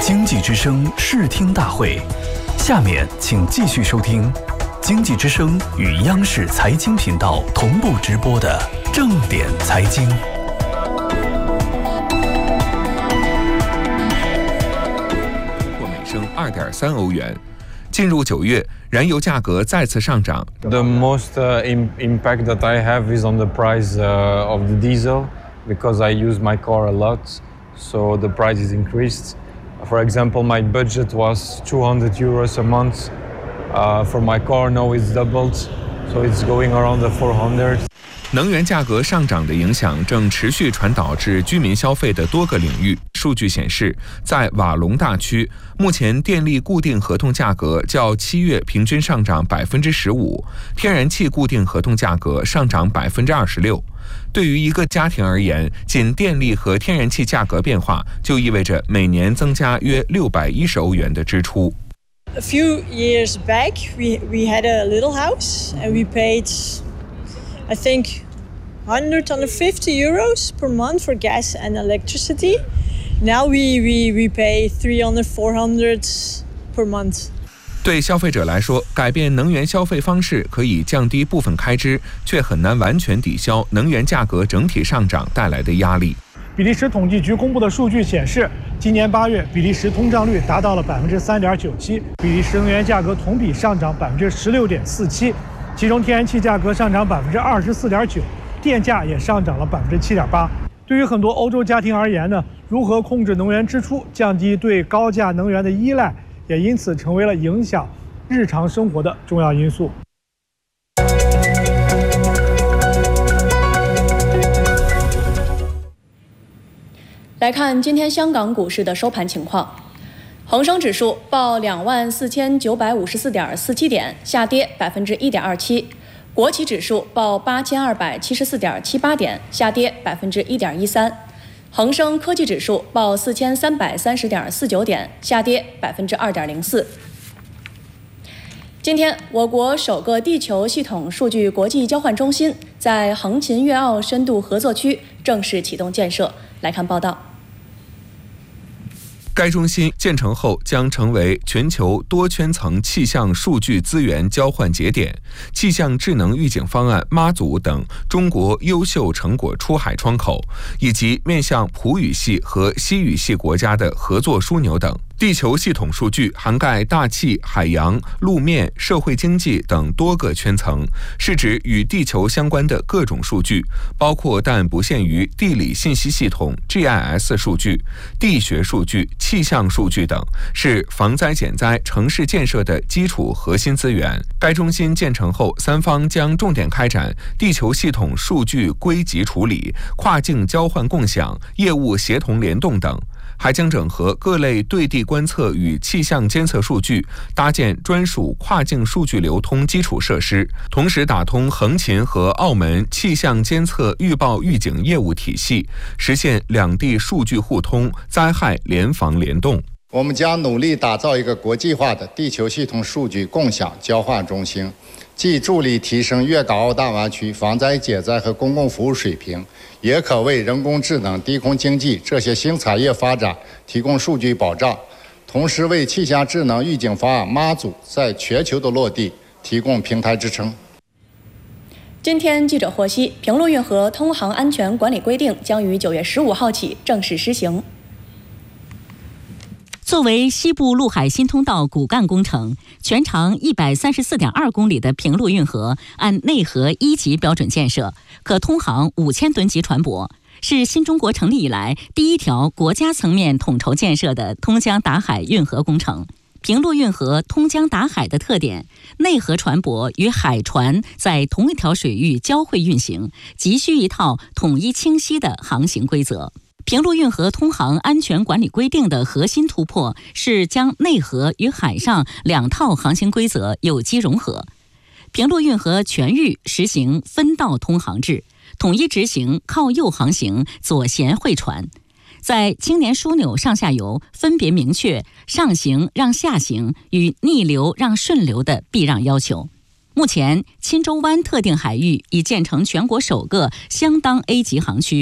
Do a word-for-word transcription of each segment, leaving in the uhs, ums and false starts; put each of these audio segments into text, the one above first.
经济之声视听大会，下面请继续收听经济之声与央视财经频道同步直播的正点财经。 或每升二点三欧元。进入九月，燃油价格再次上涨。 The most uh, im- impact that I have is on the price uh, of the diesel because I use my car a lot, so the price is increased. For example, my budget was two hundred euros a month. Uh, for my car now it's doubled, so it's going around the four hundred. 能源价格上涨的影响正持续传导至居民消费的多个领域。数据显示，在瓦隆大区，目前电力固定合同价格较七月平均上涨百分之十五，天然气固定合同价格上涨百分之二十六。对于一个家庭而言，仅电力和天然气价格变化就意味着每年增加约六百一十欧元的支出。 A few years back, we we had a little house and we paid, I think, one hundred, one hundred fifty euros per month for gas and electricity. Now we we we pay three hundred, four hundred per month. 对消费者来说，改变能源消费方式可以降低部分开支，却很难完全抵消能源价格整体上涨带来的压力。 比利时统计局公布的数据显示，今年八月，比利时通胀率达到了百分之三点九七，比利时能源价格同比上涨百分之十六点四七，其中天然气价格上涨百分之二十四点九，电价也上涨了百分之七点八。对于很多欧洲家庭而言呢，如何控制能源支出，降低对高价能源的依赖，也因此成为了影响日常生活的重要因素。 来看今天香港股市的收盘情况，恒生指数报两万四千九百五十四点四七点，下跌百分之一点二七；国企指数报八千二百七十四点七八点，下跌百分之一点一三；恒生科技指数报四千三百三十点四九点，下跌百分之二点零四。今天，我国首个地球系统数据国际交换中心在横琴粤澳深度合作区正式启动建设。来看报道。 该中心建成后将成为全球多圈层气象数据资源交换节点、气象智能预警方案妈祖等中国优秀成果出海窗口，以及面向普语系和西语系国家的合作枢纽等。地球系统数据涵盖大气、海洋、路面、社会经济等多个圈层，是指与地球相关的各种数据，包括但不限于地理信息系统 G I S 数据、地学数据、气象数据等，是防灾减灾、城市建设的基础核心资源。该中心建成后，三方将重点开展地球系统数据归集处理、跨境交换共享、业务协同联动等。还将整合各类对地观测与气象监测数据，搭建专属跨境数据流通基础设施，同时打通横琴和澳门气象监测预报预警业务体系，实现两地数据互通、灾害联防联动。 我们将努力打造一个国际化的地球系统数据共享交换中心，既助力提升粤港澳大湾区防灾减灾和公共服务水平，也可为人工智能、低空经济这些新产业发展提供数据保障，同时为气象智能预警方案妈祖在全球的落地提供平台支撑。 今天记者获悉，平陆运河通航安全管理规定将于九月十五号起正式施行。 作为西部陆海新通道骨干工程，全长一百三十四点二公里的平陆运河按内河一级标准建设，可通航五千吨级船舶，是新中国成立以来第一条国家层面统筹建设的通江达海运河工程。平陆运河通江达海的特点，内河船舶与海船在同一条水域交汇运行，急需一套统一清晰的航行规则。平陆运河通航安全管理规定的核心突破是将内河与海上两套航行规则有机融合。平陆运河全域实行分道通航制，统一执行靠右航行、左舷会船，在青年枢纽上下游分别明确上行让下行与逆流让顺流的避让要求。目前，钦州湾特定海域已建成全国首个相当 A 级航区。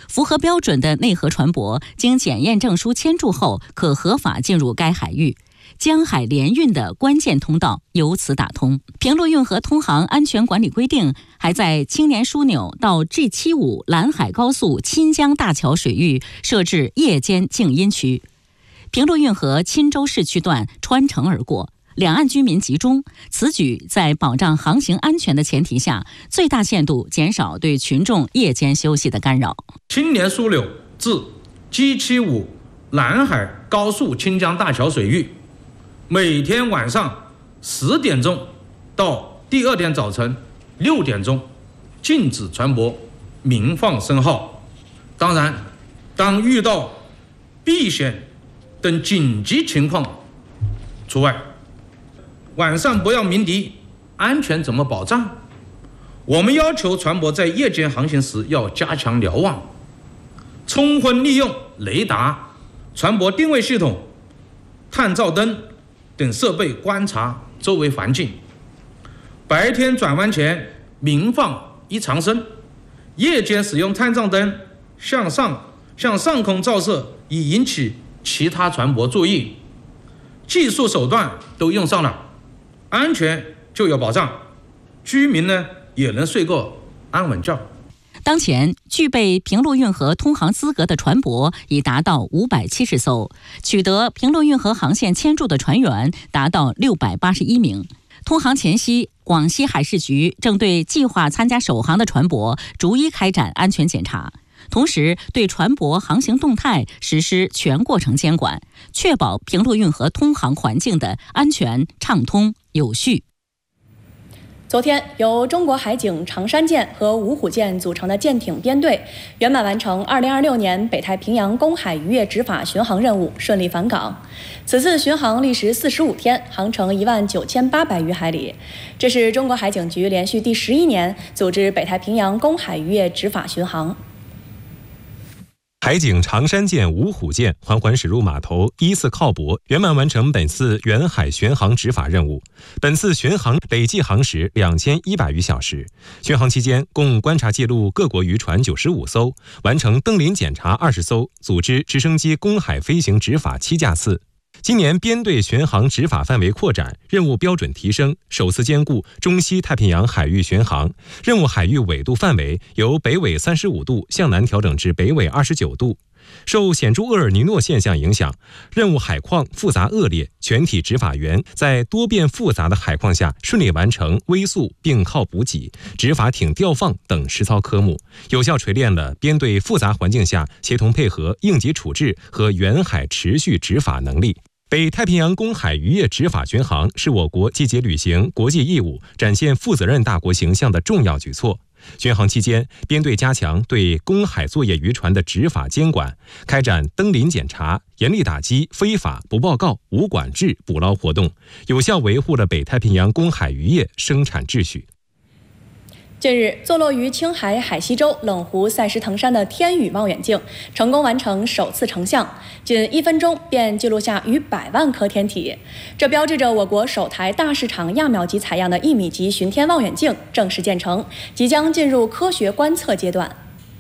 符合标准的内河船舶经检验证书签注后，可合法进入该海域。江海联运的关键通道由此打通。平陆运河通航安全管理规定还在青年枢纽到 G 七十五 兰海高速钦江大桥水域设置夜间静音区。平陆运河钦州市区段穿城而过，两岸居民集中，此举在保障航行安全的前提下，最大限度减少对群众夜间休息的干扰。 青年枢纽至 G 七十五 兰海高速钦江大桥水域，每天晚上十点钟到第二天早晨六点钟禁止船舶鸣放声号。当然，当遇到避险等紧急情况除外。晚上不要鸣笛，安全怎么保障？我们要求船舶在夜间航行时要加强瞭望，充分利用雷达、船舶定位系统、探照灯等设备观察周围环境。白天转弯前鸣放一长声，夜间使用探照灯向上向上空照射，以引起其他船舶注意。技术手段都用上了，安全就有保障，居民呢也能睡个安稳觉。 当前具备平陆运河通航资格的船舶已达到五百七十艘，取得平陆运河航线签注的船员达到六百八十一名。通航前夕，广西海事局正对计划参加首航的船舶逐一开展安全检查，同时对船舶航行动态实施全过程监管，确保平陆运河通航环境的安全、畅通、有序。 昨天，由中国海警长山舰和芜湖舰组成的舰艇编队圆满完成二零二六年北太平洋公海渔业执法巡航任务，顺利返港。此次巡航历时四十五天，航程一万九千八百余海里。这是中国海警局连续第十一年组织北太平洋公海渔业执法巡航。 海警长山舰、芜湖舰缓缓驶入码头，依次靠泊，圆满完成本次远海巡航执法任务。本次巡航累计航时两千一百余小时。巡航期间，共观察记录各国渔船九十五艘，完成登临检查二十艘，组织直升机公海飞行执法七架次。今年编队巡航执法范围扩展，任务标准提升，首次兼顾中西太平洋海域巡航。任务海域纬度范围由北纬三十五度向南调整至北纬二十九度。受显著厄尔尼诺现象影响，任务海况复杂恶劣，全体执法员在多变复杂的海况下顺利完成微速并靠补给、执法艇调放等实操科目，有效锤炼了编队复杂环境下协同配合、应急处置和远海持续执法能力。北太平洋公海渔业执法巡航是我国积极履行国际义务、展现负责任大国形象的重要举措。巡航期间，编队加强对公海作业渔船的执法监管，开展登临检查，严厉打击非法、不报告、无管制捕捞活动，有效维护了北太平洋公海渔业生产秩序。 近日，坐落于青海海西州冷湖赛石腾山的天宇望远镜成功完成首次成像，仅一分钟便记录下逾百万颗天体，这标志着我国首台大市场亚秒级采样的一米级巡天望远镜正式建成，即将进入科学观测阶段。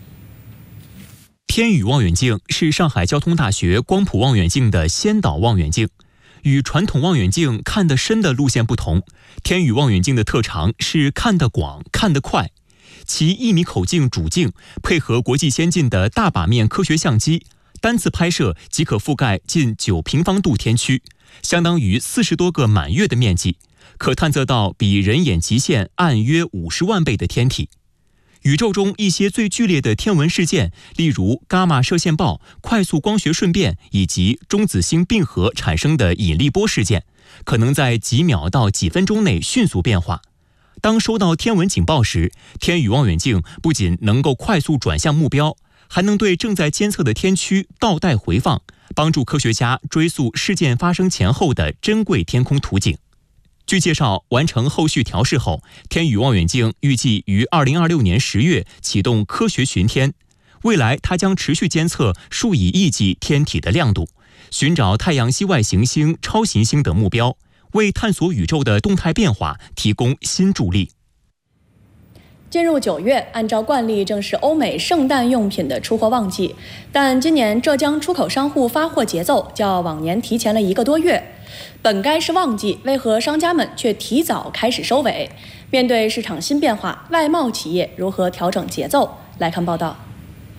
天宇望远镜是上海交通大学光谱望远镜的先导望远镜。与传统望远镜看得深的路线不同，天宇望远镜的特长是看得广、看得快。其一米口径主镜配合国际先进的大把面科学相机，单次拍摄即可覆盖近九平方度天区，相当于四十多个满月的面积，可探测到比人眼极限暗约五十万倍的天体。宇宙中一些最剧烈的天文事件，例如伽马射线暴、快速光学瞬变以及中子星并合产生的引力波事件，可能在几秒到几分钟内迅速变化。当收到天文警报时，天宇望远镜不仅能够快速转向目标，还能对正在监测的天区倒带回放，帮助科学家追溯事件发生前后的珍贵天空图景。据介绍，完成后续调试后，天宇望远镜预计于二零二六年十月启动科学巡天。未来，它将持续监测数以亿计天体的亮度，寻找太阳系外行星、超新星等目标，为探索宇宙的动态变化提供新助力。 进入九月，按照惯例正是欧美圣诞用品的出货旺季，但今年浙江出口商户发货节奏较往年提前了一个多月。本该是旺季，为何商家们却提早开始收尾？面对市场新变化，外贸企业如何调整节奏？来看报道。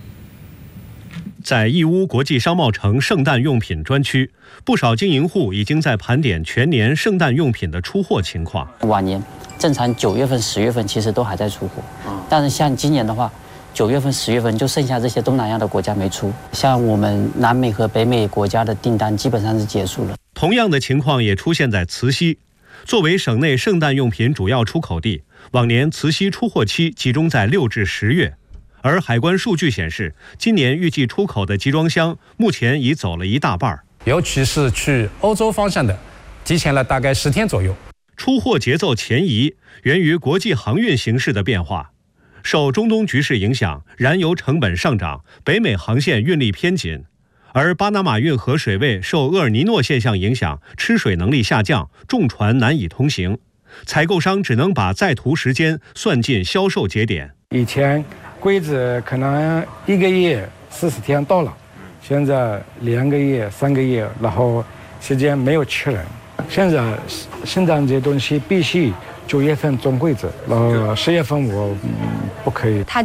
在义乌国际商贸城圣诞用品专区，不少经营户已经在盘点全年圣诞用品的出货情况。 往年正常九月份、十月份其实都还在出货，但是像今年的话，九月份、十月份就剩下这些东南亚的国家没出，像我们南美和北美国家的订单基本上是结束了。 同样的情况也出现在慈溪，作为省内圣诞用品主要出口地，往年慈溪出货期集中在六至十月，而海关数据显示，今年预计出口的集装箱目前已走了一大半， 尤其是去欧洲方向的，提前了大概十天左右。 出货节奏前移源于国际航运形势的变化，受中东局势影响，燃油成本上涨，北美航线运力偏紧，而巴拿马运河水位受厄尔尼诺现象影响，吃水能力下降，重船难以通行，采购商只能把在途时间算进销售节点。 以前柜子可能一个月四十天到了，现在两个月、三个月，然后时间没有缺人。现在圣诞这东西必须九月份装柜子，然后十月份我、嗯、不可以。 它